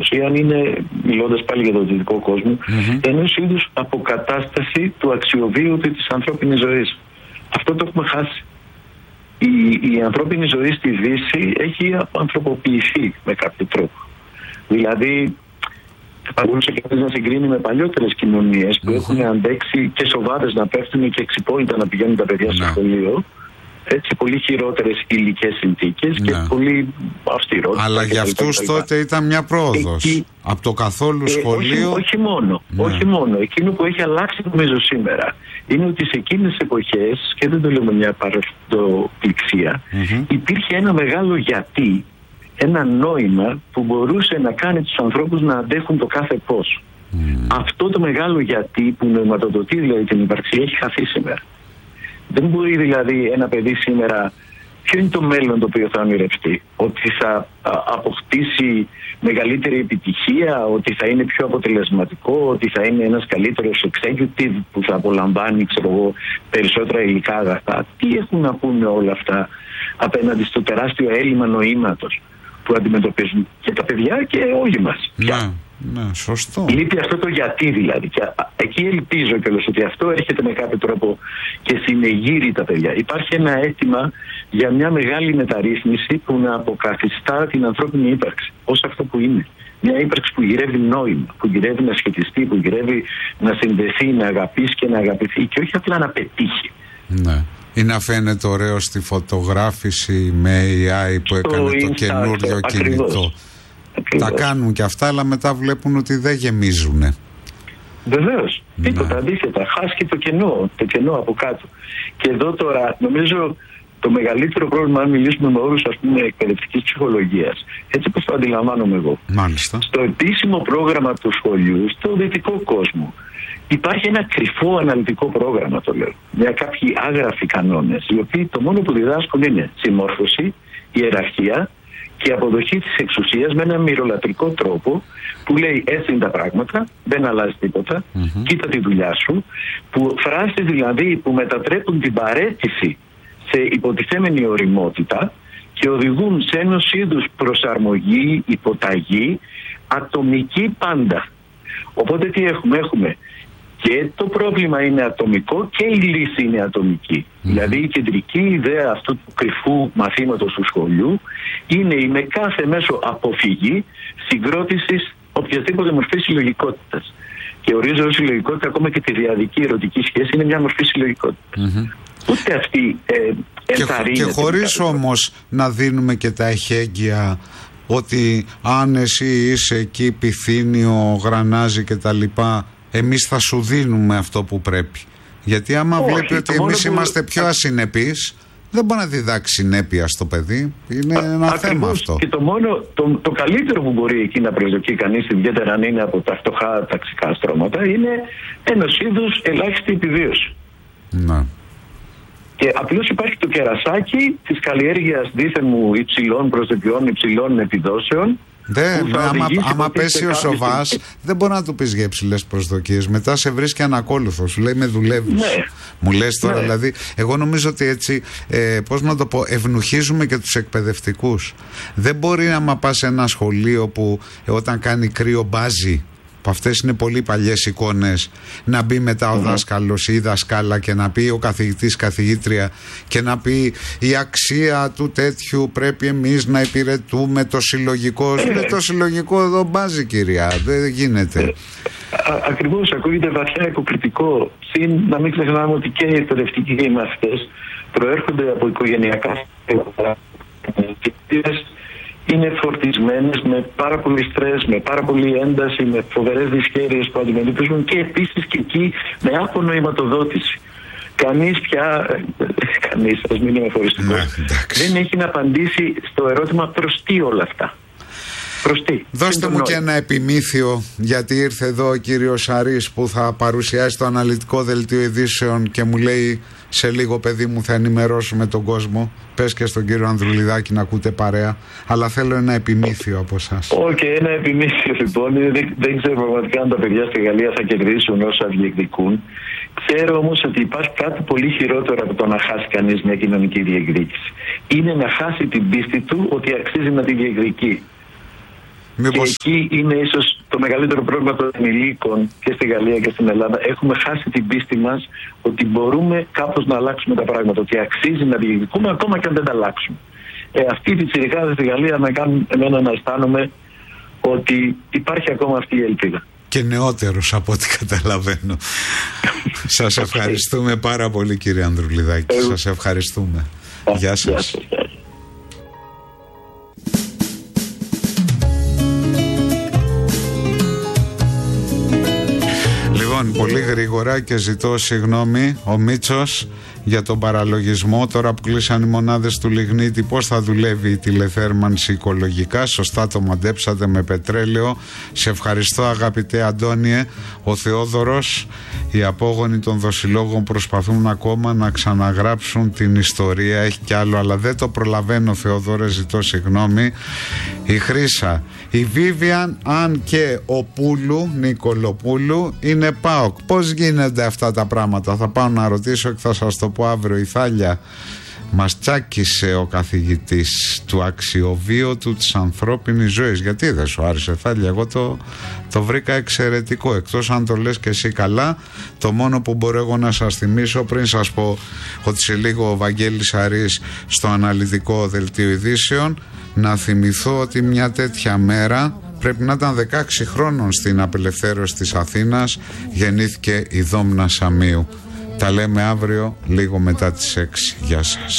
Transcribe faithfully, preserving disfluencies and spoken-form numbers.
ουσία είναι, μιλώντας πάλι για τον δυτικό κόσμο, mm-hmm. ενός είδους αποκατάσταση του αξιοβίου της ανθρώπινης ζωής. Αυτό το έχουμε χάσει. Η, η ανθρώπινη ζωή στη Δύση έχει ανθρωποποιηθεί με κάποιο τρόπο. Δηλαδή, θα μπορούσε κανείς να συγκρίνει με παλιότερες κοινωνίες που mm-hmm. έχουν αντέξει και σοβάδες να πέφτουν και εξυπόλυτα να πηγαίνουν τα παιδιά στο σχολείο. Έτσι, πολύ χειρότερες υλικές συνθήκες και πολύ αυστηρότητες. Αλλά για αυτούς τότε ήταν μια πρόοδος. Εκεί, από το καθόλου σχολείο. Ε, όχι, όχι μόνο. Ναι. Όχι μόνο. Εκείνο που έχει αλλάξει νομίζω σήμερα είναι ότι σε εκείνες τις εποχές, και δεν το λέω με μια παρευτοπληξία, mm-hmm. υπήρχε ένα μεγάλο γιατί, ένα νόημα που μπορούσε να κάνει τους ανθρώπους να αντέχουν το κάθε πώς. Mm. Αυτό το μεγάλο γιατί που νοηματοδοτεί δηλαδή την ύπαρξη έχει χαθεί σήμερα. Δεν μπορεί δηλαδή ένα παιδί σήμερα, ποιο είναι το μέλλον το οποίο θα ονειρευτεί, ότι θα αποκτήσει μεγαλύτερη επιτυχία, ότι θα είναι πιο αποτελεσματικό, ότι θα είναι ένας καλύτερος executive που θα απολαμβάνει, ξέρω εγώ, περισσότερα υλικά αγαθά. Τι έχουν να πούνε όλα αυτά απέναντι στο τεράστιο έλλειμμα νοήματος που αντιμετωπίζουν και τα παιδιά και όλοι μας. Ναι, ναι, σωστό. Λείπει αυτό το γιατί δηλαδή. Και εκεί ελπίζω κιόλας ότι αυτό έρχεται με κάποιο τρόπο και συνεγείρει τα παιδιά. Υπάρχει ένα αίτημα για μια μεγάλη μεταρρύθμιση που να αποκαθιστά την ανθρώπινη ύπαρξη ως αυτό που είναι. Μια ύπαρξη που γυρεύει νόημα, που γυρεύει να σχετιστεί, που γυρεύει να συνδεθεί, να αγαπήσει και να αγαπηθεί και όχι απλά να πετύχει. Ναι. Ή να φαίνεται ωραίο στη φωτογράφηση με έι άι που έκανε το Insta, καινούριο αυτό, κινητό. Ακριβώς. Τα κάνουν και αυτά, αλλά μετά βλέπουν ότι δεν γεμίζουνε. Βεβαίως. Ναι. Τίποτα, αντίθετα. Χάσκει το κενό, το κενό από κάτω. Και εδώ τώρα, νομίζω το μεγαλύτερο πρόβλημα, αν μιλήσουμε με όρους ας πούμε εκπαιδευτικής ψυχολογίας, έτσι όπως το αντιλαμβάνομαι εγώ. Μάλιστα. Στο επίσημο πρόγραμμα του σχολείου, στο δυτικό κόσμο, υπάρχει ένα κρυφό αναλυτικό πρόγραμμα, το λέω. Με κάποιοι άγραφοι κανόνες, οι οποίοι το μόνο που διδάσκουν είναι συμμόρφωση, ιεραρχία και αποδοχή της εξουσίας με ένα μυρολατρικό τρόπο που λέει έτσι είναι τα πράγματα, δεν αλλάζει τίποτα, mm-hmm. κοίτα τη δουλειά σου, που φράσεις δηλαδή που μετατρέπουν την παρέτηση σε υποτιθέμενη ωριμότητα και οδηγούν σε ενός είδους προσαρμογή, υποταγή, ατομική πάντα. Οπότε τι έχουμε, έχουμε και το πρόβλημα είναι ατομικό και η λύση είναι ατομική. Mm-hmm. Δηλαδή η κεντρική ιδέα αυτού του κρυφού μαθήματος του σχολείου είναι η με κάθε μέσο αποφυγή συγκρότησης οποιασδήποτε μορφή συλλογικότητας. Και ορίζω ως συλλογικότητα ακόμα και τη διαδική ερωτική σχέση είναι μια μορφή συλλογικότητας. Mm-hmm. Ούτε αυτή ε, ενθαρρύνεται. Και, και χωρίς όμως να δίνουμε και τα εχέγγυα ότι αν εσύ είσαι εκεί πυθύνιο, γρανάζι και τα λοιπά, εμείς θα σου δίνουμε αυτό που πρέπει. Γιατί άμα Όχι, βλέπει ότι εμείς που... είμαστε πιο ασυνεπείς, δεν μπορεί να διδάξει συνέπεια στο παιδί. Είναι Α, ένα ακριβώς. θέμα αυτό. Και το μόνο, το, το καλύτερο που μπορεί εκεί να προσδοκεί κανείς, ιδιαίτερα αν είναι από τα φτωχά ταξικά στρώματα, είναι ενός είδους ελάχιστη επιβίωση. Να. Και απλώς υπάρχει το κερασάκι της καλλιέργειας δίθεν μου υψηλών προσδοκιών, υψηλών επιδόσεων. Δεν, άμα, άμα πέσει ο σοβάς, δεν μπορεί να του πεις για υψηλές προσδοκίες. Μετά σε βρίσκει ανακόλουθο. Σου λέει με δουλεύεις. Ναι. Μου λες τώρα, ναι. δηλαδή, εγώ νομίζω ότι έτσι, ε, πώς να το πω, ευνουχίζουμε και τους εκπαιδευτικούς. Δεν μπορεί να πας σε ένα σχολείο που ε, όταν κάνει κρύο μπάζει, που αυτές είναι πολύ παλιές εικόνες, να μπει μετά ο mm-hmm. δάσκαλος ή η δασκάλα και να πει ο καθηγητής, καθηγήτρια και να πει η αξία του τέτοιου πρέπει εμείς να υπηρετούμε το συλλογικό. Mm-hmm. Το συλλογικό εδώ μπάζει, κυρία, δεν γίνεται. Α, ακριβώς, ακούγεται βαθιά υποκριτικό. Συν να μην ξεχνάμε ότι και οι εκπαιδευτικοί και οι μαθητές προέρχονται από οικογενειακά είναι φορτισμένες με πάρα πολύ στρες, με πάρα πολύ ένταση, με φοβερές δυσχέρειες που αντιμετωπίζουν και επίσης και εκεί με απονοηματοδότηση. Κανείς πια, κανείς, ας μην είμαι φοριστικός, δεν έχει να απαντήσει στο ερώτημα προς τι όλα αυτά. Προς τι. Δώστε μου και ένα επιμήθειο, γιατί ήρθε εδώ ο κύριος Σαρής που θα παρουσιάσει το αναλυτικό δελτίο ειδήσεων και μου λέει σε λίγο, παιδί μου, θα ενημερώσουμε τον κόσμο. Πες και στον κύριο Ανδρουλιδάκη να ακούτε παρέα. Αλλά θέλω ένα επιμήθειο από εσάς. Όχι, okay, ένα επιμήθειο λοιπόν. Δεν, δεν ξέρω πραγματικά αν τα παιδιά στη Γαλλία θα κερδίσουν όσα διεκδικούν. Ξέρω όμως ότι υπάρχει κάτι πολύ χειρότερο από το να χάσει κανείς μια κοινωνική διεκδίκηση. Είναι να χάσει την πίστη του ότι αξίζει να τη διεκδικεί. Μήπως... Και εκεί είναι ίσως το μεγαλύτερο πρόβλημα των ενηλίκων και στη Γαλλία και στην Ελλάδα. Έχουμε χάσει την πίστη μας ότι μπορούμε κάπως να αλλάξουμε τα πράγματα, ότι αξίζει να διεκδικούμε ακόμα και αν δεν τα αλλάξουμε. Ε, αυτοί οι πιτσιρικάδες στη Γαλλία με κάνουν εμένα να αισθάνομαι ότι υπάρχει ακόμα αυτή η ελπίδα. Και νεότερος από ό,τι καταλαβαίνω. Σας ευχαριστούμε πάρα πολύ, κύριε Ανδρουλιδάκη. Εγώ... Σας ευχαριστούμε. Α, γεια σας. Γεια σας. Λοιπόν, πολύ γρήγορα και ζητώ συγγνώμη, ο Μίτσος, για τον παραλογισμό. Τώρα που κλείσαν οι μονάδες του λιγνίτη, πώς θα δουλεύει η τηλεθέρμανση οικολογικά? Σωστά το μαντέψατε, με πετρέλαιο. Σε ευχαριστώ, αγαπητέ Αντώνιε. Ο Θεόδωρος, οι απόγονοι των δοσιλόγων προσπαθούν ακόμα να ξαναγράψουν την ιστορία. Έχει κι άλλο, αλλά δεν το προλαβαίνω, Θεόδωρε, ζητώ συγγνώμη. Η Χρύσα, η Βίβιαν, αν και ο Πούλου, Νικολοπούλου, είναι ΠΑΟΚ. Πώς γίνονται αυτά τα πράγματα? Θα πάω να ρωτήσω και θα σας το πω αύριο. Η Θάλια, μας τσάκισε ο καθηγητής του αξιοβίωτου της ανθρώπινης ζωής. Γιατί δεν σου άρεσε, Θάλια? Εγώ το, το βρήκα εξαιρετικό, εκτός αν το λες και εσύ καλά. Το μόνο που μπορώ εγώ να σας θυμίσω, πριν σας πω ότι σε λίγο ο Βαγγέλης Αρής στο αναλυτικό δελτίο ειδήσεων, να θυμηθώ ότι μια τέτοια μέρα, πρέπει να ήταν δεκαέξι χρόνων, στην απελευθέρωση της Αθήνας γεννήθηκε η Δόμνα Σαμίου. Τα λέμε αύριο λίγο μετά τις έξι. Γεια σας.